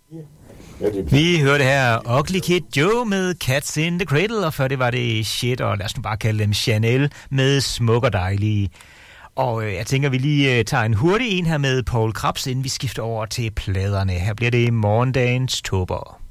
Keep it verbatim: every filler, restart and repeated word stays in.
Vi hørte her Ugly Kid Joe med Cats in the Cradle, og før det var det Shit, og lad os nu bare kalde dem Chanel med Smuk og Dejlige. Og øh, jeg tænker, vi lige øh, tager en hurtig en her med Poul Krebs, inden vi skifter over til pladerne. Her bliver det Morgendagens Tåber.